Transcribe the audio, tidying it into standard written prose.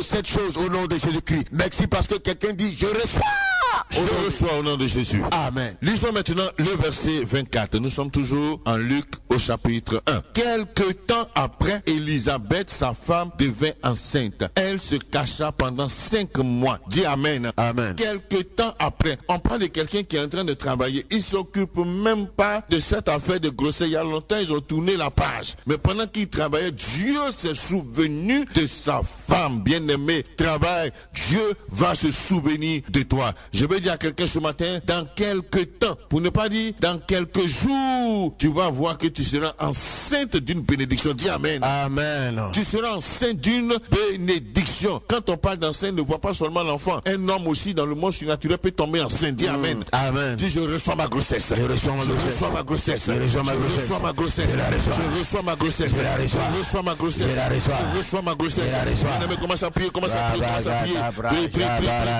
cette chose au nom de Jésus-Christ. Merci parce que quelqu'un dit, je reçois. Je reçois au nom de Jésus. Amen. Lisons maintenant le verset 24. Nous sommes toujours en Luc au chapitre 1. Quelque temps après, Élisabeth, sa femme, devint enceinte. Elle se cacha pendant 5 mois. Dis Amen. Amen. Quelque temps après, on parle de quelqu'un qui est en train de travailler. Il s'occupe même pas de cette affaire de grossesse. Il y a longtemps, ils ont tourné la page. Mais pendant qu'il travaillait, Dieu s'est souvenu de sa femme. Bien-aimée, travaille. Dieu va se souvenir de toi. Je veux dire à quelqu'un ce matin, dans quelques temps, pour ne pas dire dans quelques jours, tu vas voir que tu seras enceinte d'une bénédiction. Dis Amen. Amen. Tu seras enceinte d'une bénédiction. Quand on parle d'enceinte, ne vois pas seulement l'enfant. Un homme aussi dans le monde surnaturel peut tomber enceinte. Dis Amen. Amen. Dis je reçois ma grossesse. Je reçois ma grossesse. Je reçois ma grossesse. Je reçois ma grossesse. Je reçois ma grossesse. Je reçois ma grossesse. Je reçois ma grossesse. Je Je reçois ma grossesse. Je Commence à prier. Commence à prier. Commence à prier. Prie, prie, prie.